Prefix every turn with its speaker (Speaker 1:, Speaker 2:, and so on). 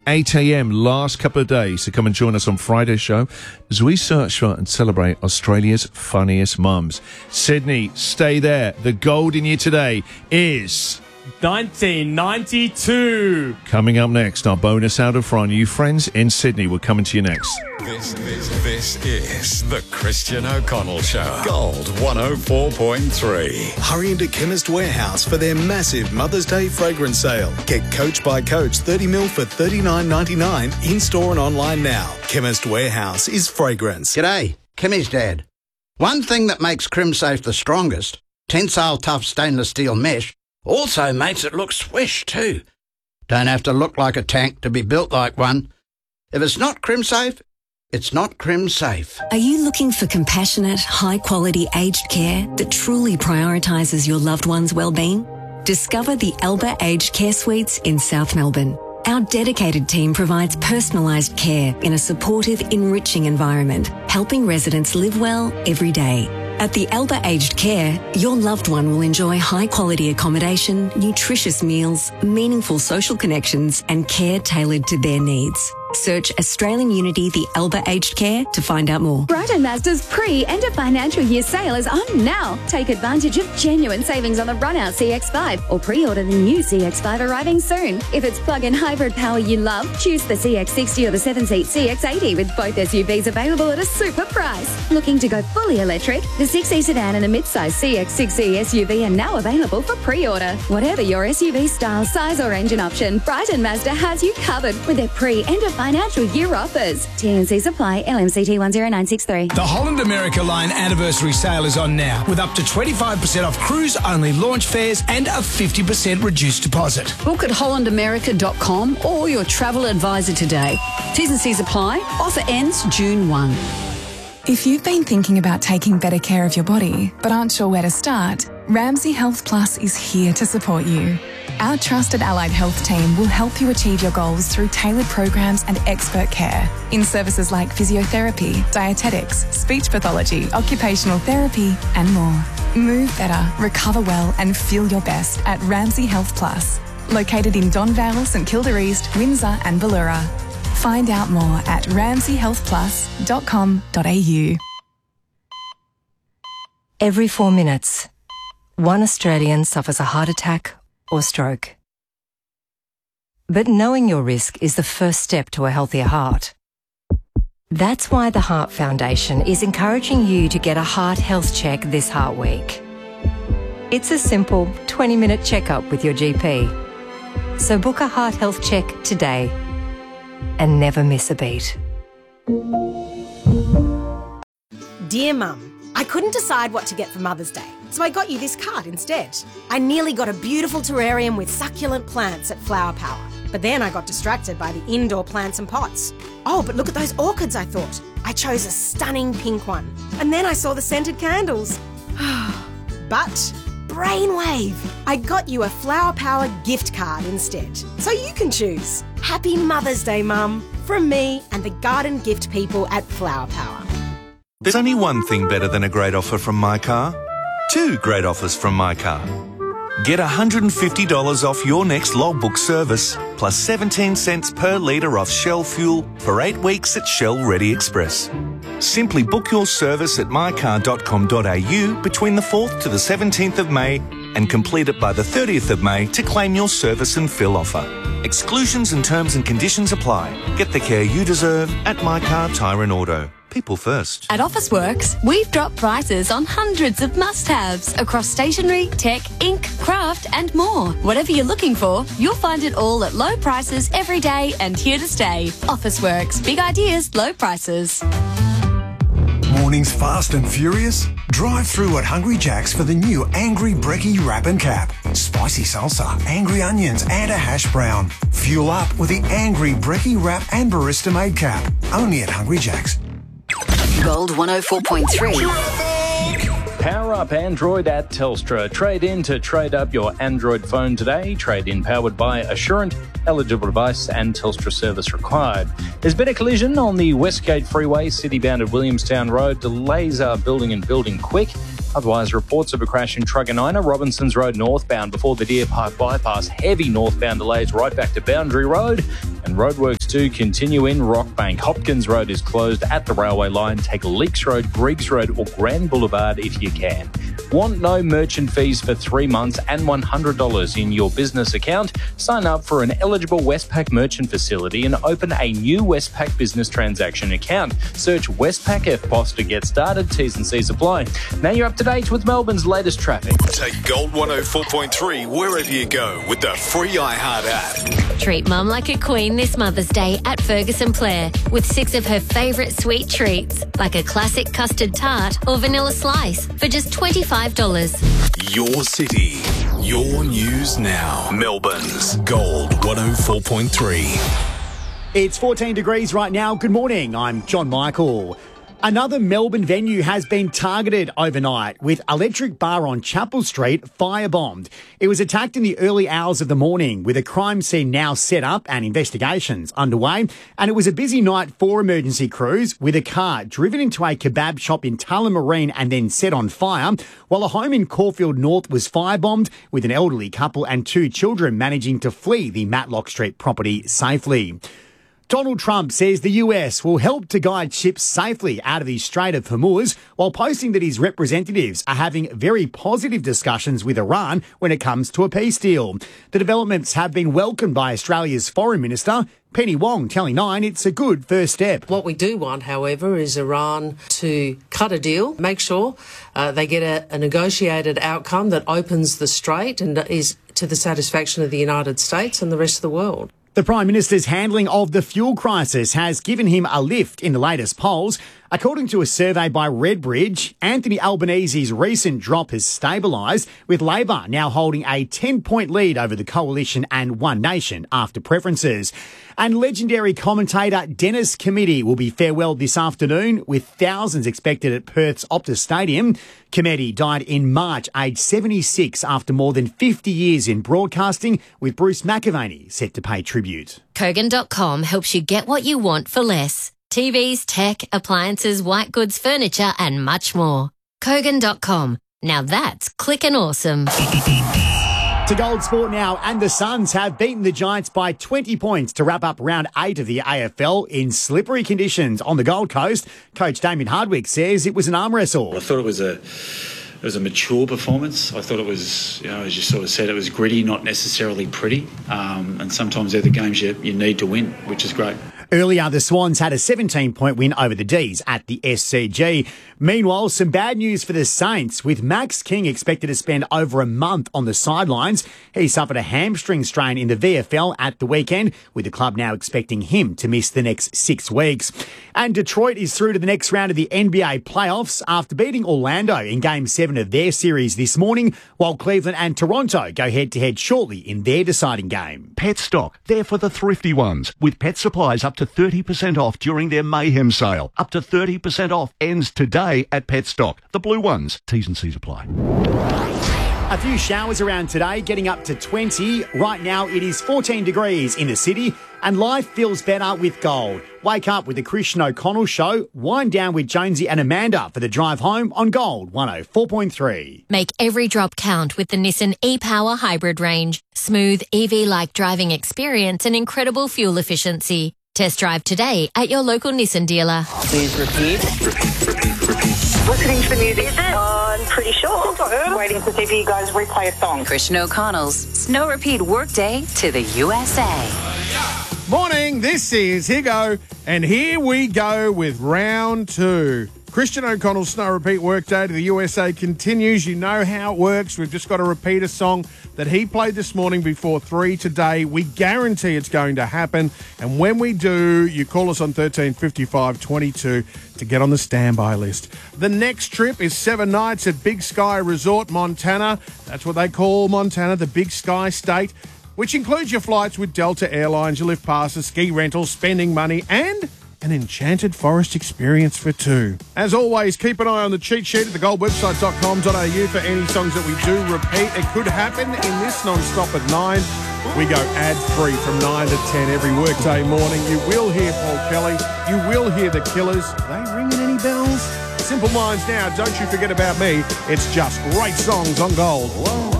Speaker 1: 8 a.m, last couple of days. So come and join us on Friday's show as we search for and celebrate Australia's funniest mums. Sydney, stay there. The gold in you today is
Speaker 2: 1992.
Speaker 1: Coming up next, our bonus out of front. You friends in Sydney, we're coming to you next.
Speaker 3: This is the Christian O'Connell Show. Gold 104.3.
Speaker 4: Hurry into Chemist Warehouse for their massive Mother's Day fragrance sale. Get Coach by Coach 30ml for $39.99 in-store and online now. Chemist Warehouse is fragrance.
Speaker 5: G'day, Kimmy's dad. One thing that makes CrimSafe the strongest, tensile tough stainless steel mesh, also makes it look swish too. Don't have to look like a tank to be built like one. If it's not CrimSafe, it's not CrimSafe.
Speaker 6: Are you looking for compassionate, high-quality aged care that truly prioritises your loved one's well-being? Discover the Elba Aged Care Suites in South Melbourne. Our dedicated team provides personalised care in a supportive, enriching environment, helping residents live well every day. At the Elba Aged Care, your loved one will enjoy high-quality accommodation, nutritious meals, meaningful social connections and care tailored to their needs. Search Australian Unity The Elba Aged Care to find out more.
Speaker 7: Brighton Mazda's pre-end of financial year sale is on now. Take advantage of genuine savings on the run-out CX-5 or pre-order the new CX-5 arriving soon. If it's plug-in hybrid power you love, choose the CX-60 or the 7-seat CX-80 with both SUVs available at a super price. Looking to go fully electric? The 6E sedan and the mid-size CX-6E SUV are now available for pre-order. Whatever your SUV style, size or engine option, Brighton Mazda has you covered with their pre-end of financial year offers. T&Cs apply. LMCT 10963.
Speaker 8: The Holland America Line anniversary sale is on now with up to 25% off cruise-only launch fares and a 50% reduced deposit.
Speaker 9: Book at hollandamerica.com or your travel advisor today. T&Cs apply. Offer ends June 1.
Speaker 10: If you've been thinking about taking better care of your body but aren't sure where to start, Ramsay Health Plus is here to support you. Our trusted allied health team will help you achieve your goals through tailored programs and expert care in services like physiotherapy, dietetics, speech pathology, occupational therapy and more. Move better, recover well and feel your best at Ramsay Health Plus, located in Don Vale, St Kilda East, Windsor and Ballura. Find out more at ramsayhealthplus.com.au.
Speaker 11: Every 4 minutes, one Australian suffers a heart attack or stroke. But knowing your risk is the first step to a healthier heart. That's why the Heart Foundation is encouraging you to get a heart health check this Heart Week. It's a simple 20-minute checkup with your GP. So book a heart health check today and never miss a beat.
Speaker 12: Dear Mum, I couldn't decide what to get for Mother's Day, so I got you this card instead. I nearly got a beautiful terrarium with succulent plants at Flower Power, but then I got distracted by the indoor plants and pots. Oh, but look at those orchids, I thought. I chose a stunning pink one, and then I saw the scented candles. But brainwave! I got you a Flower Power gift card instead, so you can choose. Happy Mother's Day, Mum, from me and the garden gift people at Flower Power.
Speaker 13: There's only one thing better than a great offer from My Car. Two great offers from My Car. Get $150 off your next logbook service, plus 17 cents per litre off Shell fuel for 8 weeks at Shell Ready Express. Simply book your service at mycar.com.au between the 4th to the 17th of May and complete it by the 30th of May to claim your service and fill offer. Exclusions and terms and conditions apply. Get the care you deserve at My Car Tyre and Auto. People first.
Speaker 14: At Officeworks, we've dropped prices on hundreds of must-haves across stationery, tech, ink, craft and more. Whatever you're looking for, you'll find it all at low prices every day and here to stay. Officeworks. Big ideas, low prices.
Speaker 15: Mornings fast and furious? Drive through at Hungry Jack's for the new Angry Brekkie Wrap and Cap. Spicy salsa, angry onions and a hash brown. Fuel up with the Angry Brekkie Wrap and Barista Made Cap. Only at Hungry Jack's.
Speaker 9: Gold 104.3.
Speaker 2: Power up Android at Telstra. Trade in to trade up your Android phone today. Trade in powered by Assurant. Eligible device and Telstra service required. There's been a collision on the Westgate Freeway, city-bound at Williamstown Road. Delays are building quick. Otherwise, reports of a crash in Truganina, Robinsons Road northbound before the Deer Park bypass. Heavy northbound delays right back to Boundary Road. And roadworks do continue in Rockbank. Hopkins Road is closed at the railway line. Take Leaks Road, Griggs Road or Grand Boulevard if you can. Want no merchant fees for 3 months and $100 in your business account? Sign up for an eligible Westpac merchant facility and open a new Westpac business transaction account. Search Westpac EFTPOS to get started. T's and C's apply. Now you're up to date with Melbourne's latest traffic.
Speaker 4: Take Gold 104.3 wherever you go with the free iHeart app.
Speaker 16: Treat Mum like a queen this Mother's Day at Ferguson Blair with 6 of her favourite sweet treats, like a classic custard tart or vanilla slice for just $25.
Speaker 4: Your city, your news now. Melbourne's Gold 104.3.
Speaker 17: It's 14 degrees right now. Good morning. I'm John Michael. Another Melbourne venue has been targeted overnight with Electric Bar on Chapel Street firebombed. It was attacked in the early hours of the morning with a crime scene now set up and investigations underway. And it was a busy night for emergency crews with a car driven into a kebab shop in Tullamarine and then set on fire, while a home in Caulfield North was firebombed with an elderly couple and 2 children managing to flee the Matlock Street property safely. Donald Trump says the US will help to guide ships safely out of the Strait of Hormuz, while posting that his representatives are having very positive discussions with Iran when it comes to a peace deal. The developments have been welcomed by Australia's Foreign Minister, Penny Wong, telling Nine it's a good first step.
Speaker 18: What we do want, however, is Iran to cut a deal, make sure they get a negotiated outcome that opens the strait and is to the satisfaction of the United States and the rest of the world.
Speaker 17: The Prime Minister's handling of the fuel crisis has given him a lift in the latest polls. According to a survey by Redbridge, Anthony Albanese's recent drop has stabilised, with Labor now holding a 10-point lead over the Coalition and One Nation after preferences. And legendary commentator Dennis Cometti will be farewelled this afternoon, with thousands expected at Perth's Optus Stadium. Cometti died in March, aged 76, after more than 50 years in broadcasting, with Bruce McAvaney set to pay tribute.
Speaker 16: Kogan.com helps you get what you want for less. TVs, tech, appliances, white goods, furniture and much more. Kogan.com. Now that's clickin' awesome.
Speaker 17: To Gold Sport now, and the Suns have beaten the Giants by 20 points to wrap up round 8 of the AFL in slippery conditions on the Gold Coast. Coach Damien Hardwick says it was an arm wrestle.
Speaker 19: I thought it was a mature performance. I thought it was, as you sort of said, it was gritty, not necessarily pretty. And sometimes they're the games you need to win, which is great.
Speaker 17: Earlier, the Swans had a 17-point win over the D's at the SCG. Meanwhile, some bad news for the Saints, with Max King expected to spend over a month on the sidelines. He suffered a hamstring strain in the VFL at the weekend, with the club now expecting him to miss the next 6 weeks. And Detroit is through to the next round of the NBA playoffs after beating Orlando in Game 7 of their series this morning, while Cleveland and Toronto go head-to-head shortly in their deciding game.
Speaker 20: Petstock, there for the thrifty ones, with pet supplies up to 30% off during their Mayhem sale. Up to 30% off ends today at Petstock. The blue ones. T's and C's apply.
Speaker 17: A few showers around today, getting up to 20. Right now it is 14 degrees in the city, and life feels better with Gold. Wake up with the Christian O'Connell Show. Wind down with Jonesy and Amanda for the drive home on Gold 104.3.
Speaker 16: Make every drop count with the Nissan e-Power hybrid range. Smooth EV-like driving experience and incredible fuel efficiency. Test drive today at your local Nissan dealer.
Speaker 21: Please repeat.
Speaker 22: Listening to the music. Is it? I'm pretty sure. Waiting to see if you guys replay a song.
Speaker 23: Christian O'Connell's Snow Repeat Workday to the USA.
Speaker 24: Morning, this is Higo, and here we go with round 2. Christian O'Connell's Snow Repeat Workday to the USA continues. You know how it works. We've just got to repeat a song that he played this morning before 3 today. We guarantee it's going to happen. And when we do, you call us on 1355 22 to get on the standby list. The next trip is 7 nights at Big Sky Resort, Montana. That's what they call Montana, the Big Sky State, which includes your flights with Delta Airlines, your lift passes, ski rentals, spending money, and an enchanted forest experience for 2. As always, keep an eye on the cheat sheet at thegoldwebsite.com.au for any songs that we do repeat. It could happen in this non-stop at 9. We go ad-free from 9 to 10 every workday morning. You will hear Paul Kelly. You will hear the Killers. Are they ringing any bells? Simple Minds now. Don't you forget about me. It's just great songs on Gold. Whoa.